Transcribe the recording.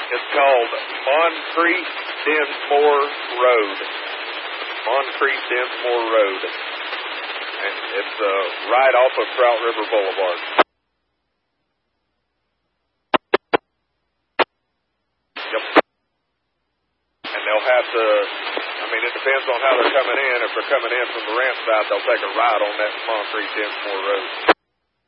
It's called Moncrief Dinsmore Road. Moncrief Dinsmore Road. And it's right off of Trout River Boulevard. Yep. And they'll have to, it depends on how they're coming in. If they're coming in from the ramp side, they'll take a ride on that Moncrief Dinsmore Road.